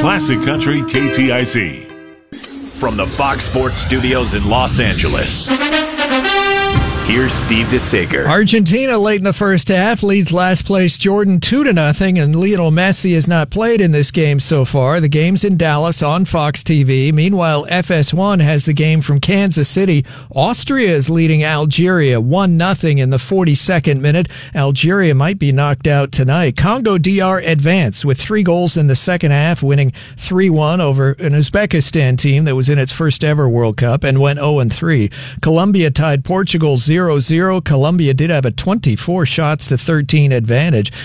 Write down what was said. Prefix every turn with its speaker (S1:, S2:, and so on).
S1: Classic Country KTIC.
S2: From the Fox Sports Studios in Los Angeles, here's Steve DeSager.
S3: Argentina late in the first half leads last place Jordan 2-0, and Lionel Messi has not played in this game so far. The game's in Dallas on Fox TV. Meanwhile, FS1 has the game from Kansas City. Austria is leading Algeria 1-0 in the 42nd minute. Algeria might be knocked out tonight. Congo DR advanced with 3 goals in the second half, winning 3-1 over an Uzbekistan team that was in its first ever World Cup and went 0-3. Colombia tied Portugal 0-0. Colombia did have a 24 shots to 13 advantage.